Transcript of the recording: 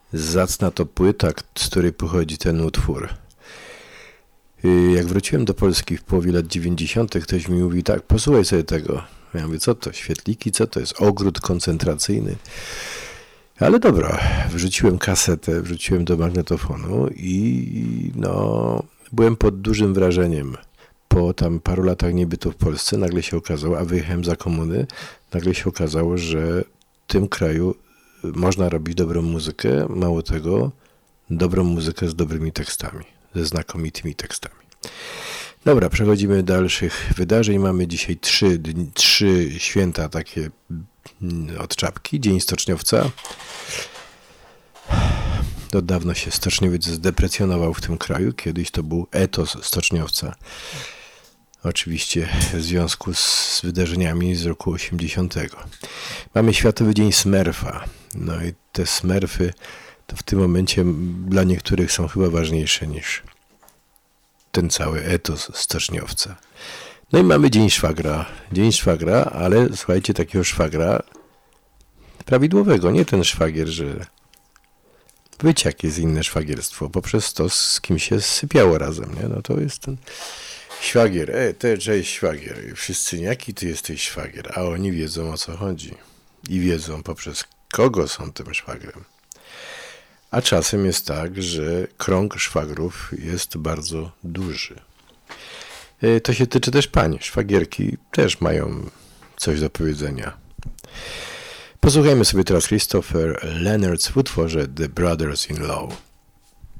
zacna to płyta, z której pochodzi ten utwór. Jak wróciłem do Polski w połowie lat 90., ktoś mi mówi tak, posłuchaj sobie tego. Ja mówię, co to, świetliki, co to jest, ogród koncentracyjny. Ale dobra, wrzuciłem kasetę, wrzuciłem do magnetofonu i byłem pod dużym wrażeniem. Po tam paru latach niebytu w Polsce nagle się okazało, a wyjechałem za komuny, nagle się okazało, że w tym kraju można robić dobrą muzykę, mało tego, dobrą muzykę z dobrymi tekstami, ze znakomitymi tekstami. Dobra, przechodzimy do dalszych wydarzeń. Mamy dzisiaj trzy święta takie od czapki. Dzień Stoczniowca. Od dawno się stoczniowiec zdeprecjonował w tym kraju. Kiedyś to był etos stoczniowca. Oczywiście w związku z wydarzeniami z roku 80. Mamy Światowy Dzień Smurfa. No i te smurfy to w tym momencie dla niektórych są chyba ważniejsze niż ten cały etos stoczniowca. No i mamy Dzień Szwagra. Dzień Szwagra, ale słuchajcie, takiego szwagra prawidłowego, nie ten szwagier, że wiecie, jakie jest inne szwagierstwo, poprzez to, z kim się sypiało razem, nie? No to jest ten szwagier. Cześć szwagier. Wszyscy, jaki ty jesteś szwagier? A oni wiedzą, o co chodzi. I wiedzą, poprzez kogo są tym szwagrem. A czasem jest tak, że krąg szwagrów jest bardzo duży. To się tyczy też pań. Szwagierki też mają coś do powiedzenia. Posłuchajmy sobie teraz Christopher Leonard w utworze The Brothers-in-Law.